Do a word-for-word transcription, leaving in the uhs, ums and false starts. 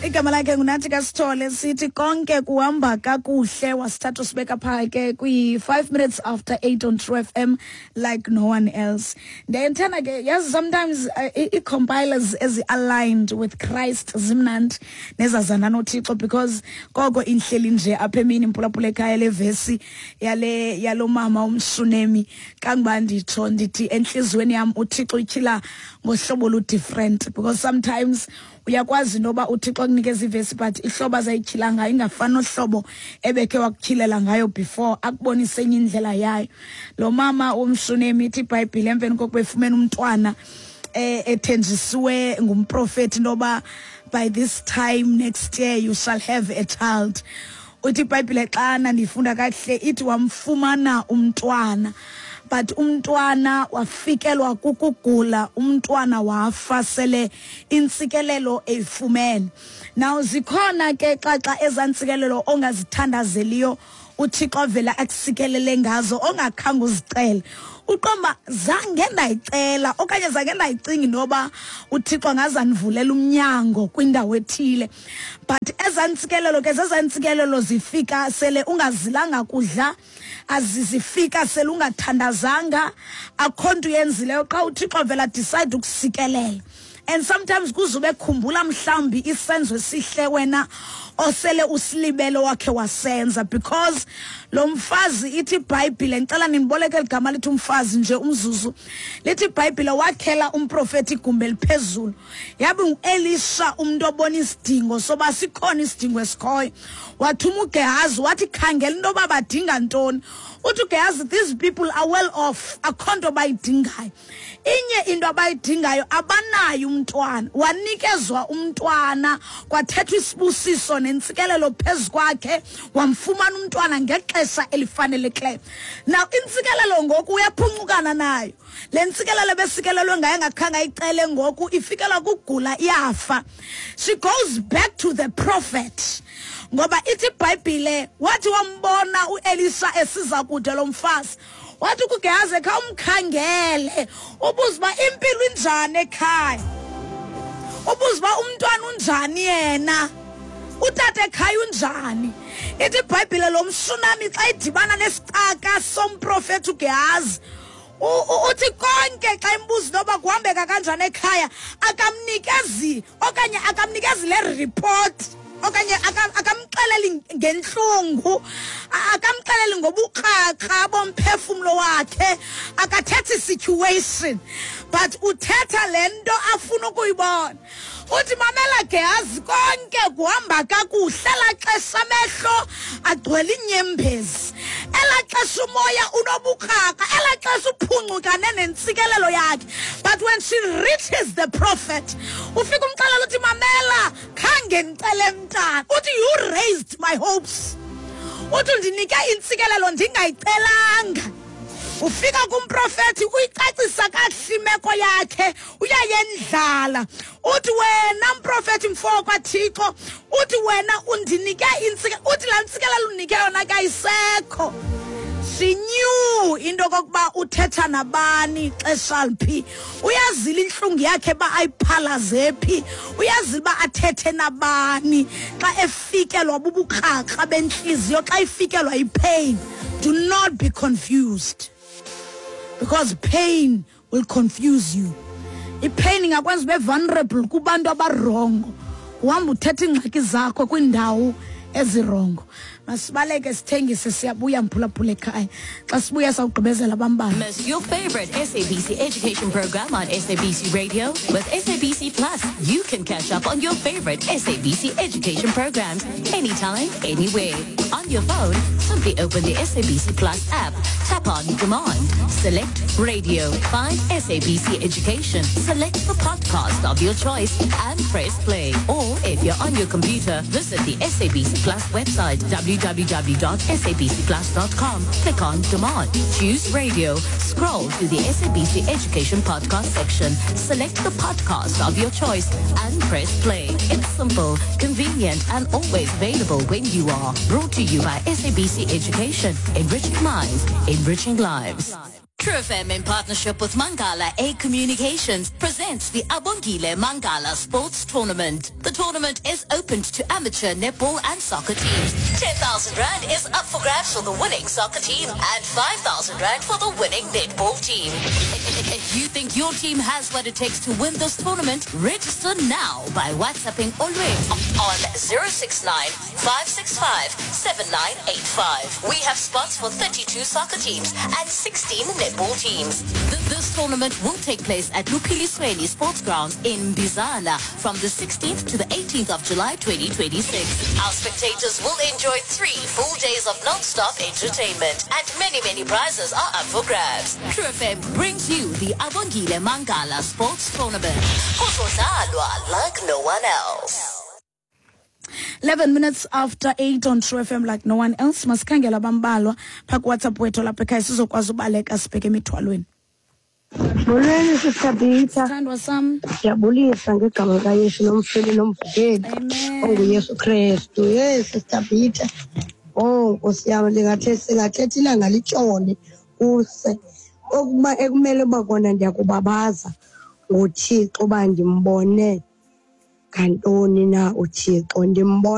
igama lakhe ngunathi kaSithole sithi konke kuhamba kakuhle wasithatha usibeka phake kwi five minutes after eight on True F M like no one else. Then tena ke yes sometimes uh, it compilers as aligned with Christ zimnandi nezazana noThixo because koko inhleli nje apha emini mpulaphula ekhaya le verse yale yalo mama umsunemi kangiba nditho ndithi enhlizweni yami uThixo ikhila ngohlobo lu different because sometimes uyakwazi noba uThixo akunikeza ivesi but ihlobo azayikhila ngayo ingafani nohlobo ebekhe wakukhilela ngayo before akubonise enye indlela yayo. Lo mama umsunemi ithi iBhayibhile emveni kokube efumene umntwana eh ethenjisiwe ngumprofeti noba by this time next year you shall have a child. Uthi iBhayibhile xana ndifunda kahle ithi wamfumana umntwana but umntwana wafikelwa kukugula umntwana wafa sele intsikelelo eyifumene. Now zikhona ke xaxa ezantsikelelo ongazithandazeliyo uThixo vela akusikelele ngazo ongakhange uzicela uqomba zange ndayicela okanye zange ndayicingi noba uThixo ngazanivulela umnyango kwindawo ethile but ezantsikelelo ke zezantsikelelo zifika sele ungazilanga kudla azizifika sele ungathandazanga akhonto yenzileyo xa uThixo vela decide ukusikelela. And sometimes kuzube khumbula mhlambi isenzo esihle wena osele usilibelo wakhe wasenza because lo mfazi ithi iBhayibhile ngicela nimboleke igama lithi umfazi nje umzuzu lithi iBhayibhile wakhela umprofeti igumbi eliphezulu yabe uElisha umuntu obona isidingo soba sikhona isidingo esikhoyo wathuma uGehazi wathi khangela into babadinga ntoni uthi uGehazi these people are well off akhonto bayidingayo inye into abayidingayo abanayo umntwana wanikezwa umntwana kwathethwa isibusiso nentsikelelo phezu kwakhe wamfumana umntwana ngexesha elifanelekileyo. Now intsikelelo ngoku uyaphunqukana nayo le ntsikelelo besikelelwe ngaye ngakhanga icele ngoku ifikela kugula iyafa. She goes back to the prophet ngoba ithi iBhayibhile wathi wambona uElisha esiza kude lo mfazi wathi kuGehazi ekha umkhangele ubuza ba impilo injani ekhaya ubuza ba umntwana unjani yena utata ekhaya unjani. Ithi iBhayibhile lo msunami xa idibana nesicaka somprofeti uGehazi uthi konke xa imbuzi noba kuhambeka kanjani ekhaya akamnikezi okanye akamnikezi le report okanye akamxeleli ngenhlungu akamxeleli ngobukraka bomphefumulo wakhe akathethi situation but uthetha lento afuna ukuyibona. Uthi mamela Gehazi konke kuhamba kakuhle la xesha amehlo agcwele inyembezi ela xesha umoya unobukraka ela xesha uphunqukane nentsikelelo yakhe but when she reaches the prophet ufika umxelela uthi mamela khange ngicele mntana uthi you raised my hopes uthi ndinike intsikelelo ndingayicelanga. Ufika kumprofeti uyicacisa kahle imeko yakhe uyayendlala uthi wena mprofeti mfoko kwaThixo uthi wena undinike intsike uthi la ntsikelelo unike yona kayisekho. She knew into kokuba uthetha nabani xesha liphi uyazila inhlungu yakhe ba ayiphalaze phi uyazila ba athethe nabani xa efikelwa bubukraka benhliziyo xa ifikelwa ipain. Do not be confused because pain will confuse you. Ipain ingakwenza ube vulnerable kubantu abarongo uhamba uthetha ingxaki zakho kwindawo ezirongo. Masibaleke sithengise siyabuya mphulaphula ekhaya xa sibuya sawugqibezela bambala. Miss your favorite S A B C education program on S A B C Radio. With S A B C Plus, you can catch up on your favorite S A B C education programs anytime, anywhere. On your phone, simply open the S A B C Plus app, tap on Demand, select Radio, find S A B C Education, select the podcast of your choice and press play. Or if you're on your computer, visit the S A B C Plus website, w w w dot s a b c plus dot com. Click on Demand, choose Radio, scroll to the S A B C Education podcast section, select the podcast of your choice and press play. It's simple, convenient and always available when you are. Brought to you by S A B C Education, enriching minds, enriching lives. True F M, in partnership with Mangala A Communications, presents the Abongile Mangala Sports Tournament. The tournament is open to amateur netball and soccer teams. ten thousand rand is up for grabs for the winning soccer team and five thousand rand for the winning netball team. If you think your team has what it takes to win this tournament, register now by WhatsApping Olwet on zero six nine, five six five, seven nine eight five. We have spots for thirty-two soccer teams and sixteen netball teams. Th- this tournament will take place at Lupilisweni Sports Grounds in Bizana from the sixteenth to the eighteenth of July twenty twenty-six. Our spectators will enjoy three full days of non-stop entertainment, and many, many prizes are up for grabs. True F M brings you the Abongile Mangala Sports Tournament. Kuzodlalwa like no one else. eleven minutes after eight on True F M like no one else. Masikhangela bambalwa pha WhatsApp wethu lapha ekhaya sizokwazi ubaleka sibheke emithwalweni. Molweni sisabitha. Thandwa sam. Siyabulisa ngegama likaYesu nomfeli nomvukeli. Amen. OnguYesu Kristu. Yes, sisabitha. Oh, Nkosi yami lingathe singathetha ilanga litshone use. Okuba ekumele uba kona ndiyakubabaza ngoThixo uba ndimbone kantoni na uThixo ndimbone